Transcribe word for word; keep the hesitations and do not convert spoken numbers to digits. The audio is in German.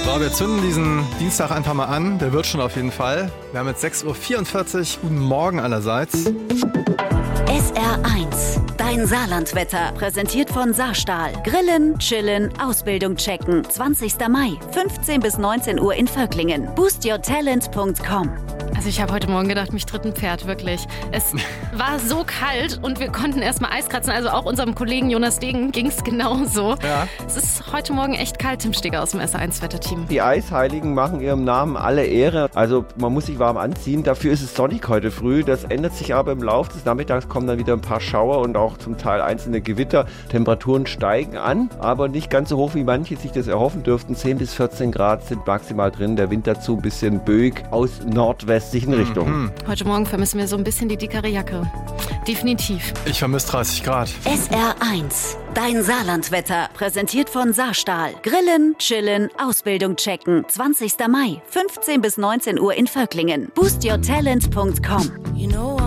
So, wir zünden diesen Dienstag einfach mal an. Der wird schon auf jeden Fall. Wir haben jetzt sechs Uhr vierundvierzig. Guten Morgen allerseits. S R eins, dein Saarlandwetter, präsentiert von Saarstahl. Grillen, chillen, Ausbildung checken. zwanzigster Mai, fünfzehn bis neunzehn Uhr in Völklingen. boost your talent punkt com. Also ich habe heute Morgen gedacht, mich tritt ein Pferd, wirklich. Es war so kalt und wir konnten erstmal Eis kratzen. Also auch unserem Kollegen Jonas Degen ging es genauso. Ja. Es ist heute Morgen echt kalt, Tim Steger aus dem S R eins Wetterteam. Die Eisheiligen machen ihrem Namen alle Ehre. Also man muss sich warm anziehen. Dafür ist es sonnig heute früh. Das ändert sich aber im Laufe des Nachmittags, kommen dann wieder ein paar Schauer und auch zum Teil einzelne Gewitter. Temperaturen steigen an, aber nicht ganz so hoch, wie manche sich das erhoffen dürften. zehn bis vierzehn Grad sind maximal drin. Der Wind dazu ein bisschen böig aus nordwestlichen Richtungen. Mhm. Heute Morgen vermissen wir so ein bisschen die dickere Jacke. Definitiv. Ich vermisse dreißig Grad. S R eins, dein Saarlandwetter, präsentiert von Saarstahl. Grillen, chillen, Ausbildung checken. zwanzigster Mai, fünfzehn bis neunzehn Uhr in Völklingen. boost your talent punkt com. You know